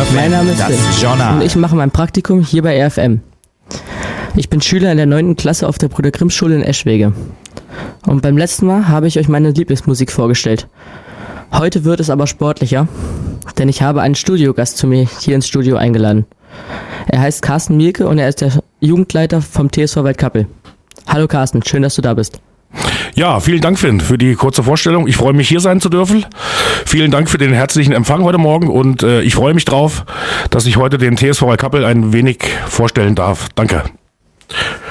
RFM, Mein Name ist das Finn Journal. und ich mache mein Praktikum hier bei RFM. Ich bin Schüler in der 9. Klasse auf der Bruder-Grimm-Schule in Eschwege. Und beim letzten Mal habe ich euch meine Lieblingsmusik vorgestellt. Heute wird es aber sportlicher, denn ich habe einen Studiogast zu mir hier ins Studio eingeladen. Er heißt Carsten Mielke und er ist der Jugendleiter vom TSV Waldkappel. Hallo Carsten, schön, dass du da bist. Ja, vielen Dank, Finn, für die kurze Vorstellung. Ich freue mich, hier sein zu dürfen. Vielen Dank für den herzlichen Empfang heute Morgen und ich freue mich drauf, dass ich heute den TSV Waldkappel ein wenig vorstellen darf. Danke.